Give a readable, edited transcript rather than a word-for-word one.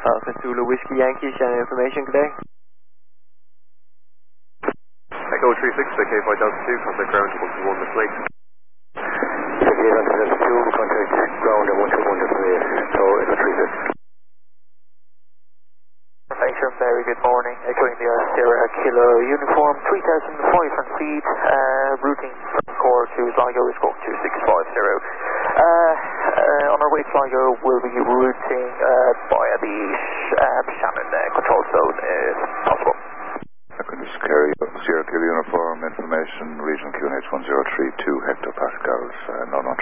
Alpha Zulu Whiskey Yankee, sharing information today. Echo 36, K5 Delta 2, contact ground 121 Miss Lake. K5 Delta 2, contact ground at 121 Miss Lake, so Echo 36. Information, very good morning. Echo India Sierra Kilo Uniform 3,500 feet, routing from core to Sligo is code 2650. On our way to Sligo, we'll be routing via the Shannon control zone if possible. Equinus Sierra Kilo Uniform information, regional QNH 1032 hectopascals, no